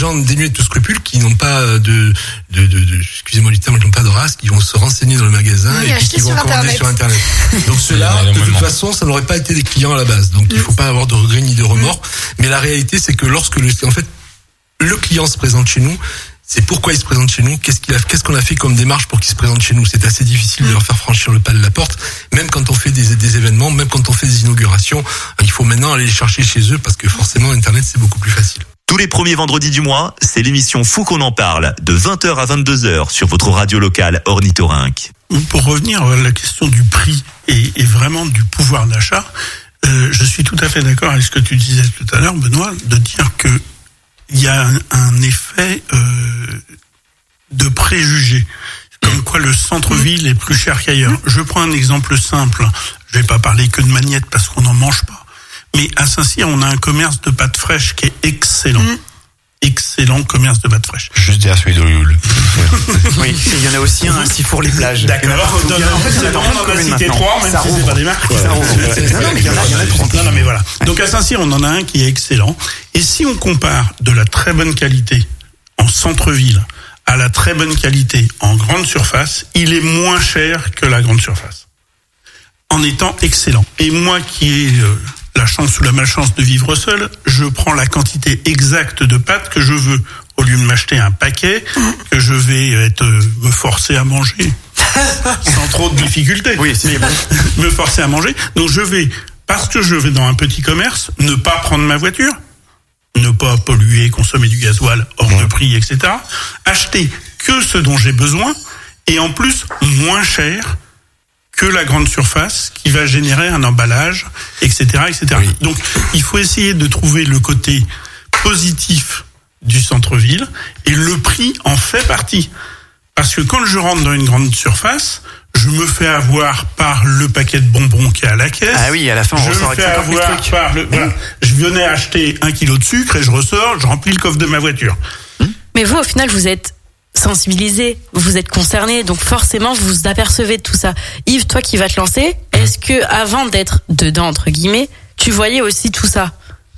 gens dénués de tout scrupule qui n'ont pas excusez-moi du terme, qui n'ont pas de race, qui vont se renseigner dans le magasin et puis qui vont commander sur Internet. Donc ceux-là, de toute façon, ça n'aurait pas été des clients à la base. Donc il faut pas avoir de regrets ni de remords. Mais la réalité, c'est que lorsque le client se présente chez nous, c'est pourquoi il se présente chez nous, qu'est-ce qu'on a fait comme démarche pour qu'il se présente chez nous. C'est assez difficile de leur faire franchir le pas de la porte, même quand on fait des événements, même quand on fait des inaugurations. Il faut maintenant aller les chercher chez eux parce que forcément Internet c'est beaucoup plus facile. Tous les premiers vendredis du mois, c'est l'émission Fou qu'on en parle, de 20h à 22h sur votre radio locale Ornithorynque. Pour revenir à la question du prix et vraiment du pouvoir d'achat, je suis tout à fait d'accord avec ce que tu disais tout à l'heure, Benoît, de dire que il y a un effet de préjugé, comme quoi le centre-ville est plus cher qu'ailleurs. Je prends un exemple simple, je vais pas parler que de magnettes parce qu'on n'en mange pas, mais à Saint-Cyr, on a un commerce de pâtes fraîches qui est excellent. Excellent commerce de pâtes fraîches. Juste derrière celui de Lioul. Oui, il y en a aussi un à Sifour-les Plages. D'accord. En fait, c'est vraiment dans la cité 3, même si c'est pas des marques. Non, mais il y en a trop. Non, mais voilà. Donc à Saint-Cyr, on en a un qui est excellent. Et si on compare de la très bonne qualité en centre-ville à la très bonne qualité en grande surface, il est moins cher que la grande surface. En étant excellent. Et moi qui ai la chance ou la malchance de vivre seul, je prends la quantité exacte de pâtes que je veux, au lieu de m'acheter un paquet que je vais me forcer à manger sans trop de difficultés. Oui, c'est bon. Me forcer à manger. Donc je vais, parce que je vais dans un petit commerce, ne pas prendre ma voiture, ne pas polluer, consommer du gasoil hors de prix, etc. Acheter que ce dont j'ai besoin, et en plus moins cher que la grande surface qui va générer un emballage, etc., etc. Oui. Donc, il faut essayer de trouver le côté positif du centre-ville et le prix en fait partie. Parce que quand je rentre dans une grande surface, je me fais avoir par le paquet de bonbons qui est à la caisse. Ah oui, à la fin, on ressort avec 50 000 trucs. Voilà. Je venais acheter 1 kilo de sucre et je ressors, je remplis le coffre de ma voiture. Mais vous, au final, vous êtes sensibilisé, vous êtes concerné, donc forcément vous vous apercevez de tout ça. Yves, toi qui vas te lancer, est-ce que avant d'être dedans entre guillemets, tu voyais aussi tout ça?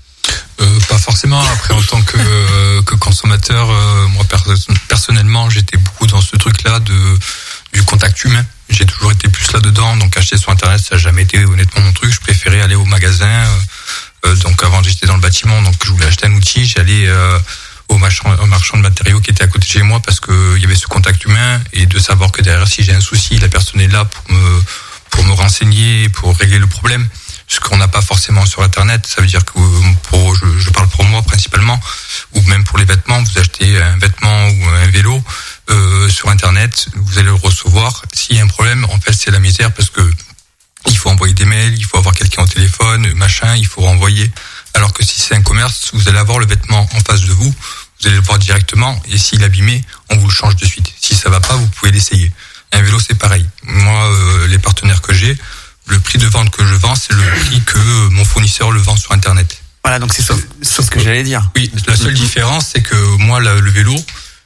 Pas forcément. Après, en tant que consommateur, moi personnellement, j'étais beaucoup dans ce truc-là du contact humain. J'ai toujours été plus là-dedans, donc acheter sur Internet, ça n'a jamais été honnêtement mon truc. Je préférais aller au magasin. Donc avant, j'étais dans le bâtiment, donc je voulais acheter un outil, j'allais au marchand de matériaux qui était à côté de chez moi parce que il y avait ce contact humain et de savoir que derrière, si j'ai un souci, la personne est là pour me renseigner, pour régler le problème. Ce qu'on n'a pas forcément sur Internet. Ça veut dire que je parle pour moi principalement, ou même pour les vêtements, vous achetez un vêtement ou un vélo sur Internet, vous allez le recevoir. S'il y a un problème, en fait, c'est la misère parce que il faut envoyer des mails, il faut avoir quelqu'un au téléphone, machin, il faut renvoyer. Alors que si c'est un commerce, vous allez avoir le vêtement en face de vous, vous allez le voir directement, et s'il est abîmé, on vous le change de suite. Si ça va pas, vous pouvez l'essayer. Un vélo, c'est pareil. Moi, les partenaires que j'ai, le prix de vente que je vends, c'est le prix que mon fournisseur le vend sur Internet. Voilà, donc c'est ce que j'allais dire. Oui, la seule différence, c'est que moi, le vélo,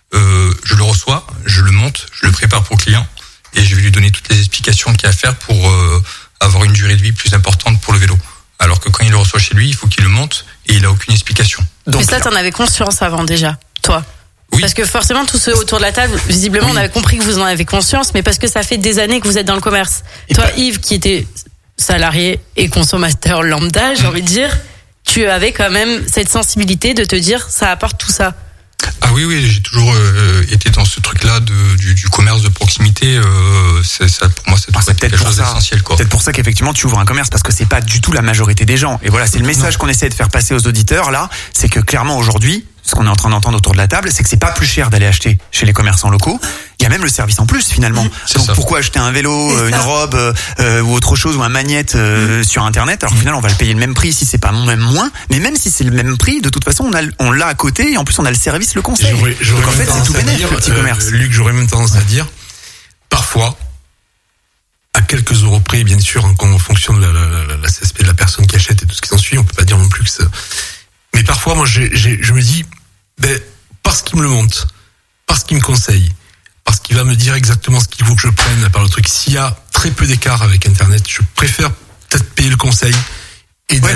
je le reçois, je le monte, je le prépare pour le client, et je vais lui donner toutes les explications qu'il y a à faire pour avoir une durée de vie plus importante pour le vélo. Alors que quand il le reçoit chez lui, il faut qu'il le monte et il a aucune explication. Donc, mais ça, t'en avais conscience avant déjà, toi? Oui. Parce que forcément, tous ceux autour de la table, visiblement, oui, on avait compris que vous en avez conscience, mais parce que ça fait des années que vous êtes dans le commerce. Et toi, Yves, qui était salarié et consommateur lambda, j'ai envie de dire, tu avais quand même cette sensibilité de te dire, ça apporte tout ça. Ah oui, j'ai toujours été dans ce truc-là du commerce de proximité. Ça, pour moi, c'est quelque chose d'essentiel, quoi. Peut-être pour ça qu'effectivement tu ouvres un commerce, parce que c'est pas du tout la majorité des gens. Et voilà, c'est le message qu'on essaie de faire passer aux auditeurs là, c'est que clairement aujourd'hui, ce qu'on est en train d'entendre autour de la table, c'est que c'est pas plus cher d'aller acheter chez les commerçants locaux. Il y a même le service en plus finalement. Donc ça. Pourquoi acheter un vélo, une robe ou autre chose, ou un magnète sur Internet, alors au final on va le payer le même prix si c'est pas même moins, mais même si c'est le même prix, de toute façon on l'a à côté, et en plus on a le service, le conseil. Donc en fait c'est tout bénéfique le petit commerce. Luc, j'aurais même tendance à dire, parfois, à quelques euros près, bien sûr, en fonction de la CSP de la personne qui achète et tout ce qui s'ensuit, on peut pas dire non plus que ça. Mais parfois, moi, je me dis, parce qu'il me le monte, parce qu'il me conseille, parce qu'il va me dire exactement ce qu'il faut que je prenne à part le truc. S'il y a très peu d'écart avec Internet, je préfère peut-être payer le conseil et d'aller